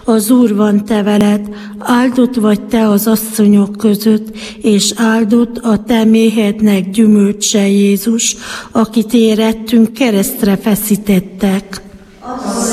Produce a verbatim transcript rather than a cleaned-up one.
Az Úr van te veled, áldott vagy te az asszonyok között, és áldott a te méhednek gyümölcse Jézus, akit érettünk keresztre feszítettek.